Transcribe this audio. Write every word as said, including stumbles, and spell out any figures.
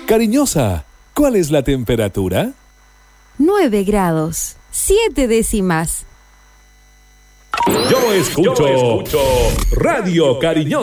Cariñosa, ¿cuál es la temperatura? Nueve grados, siete décimas. Yo escucho, Yo escucho Radio Cariñosa.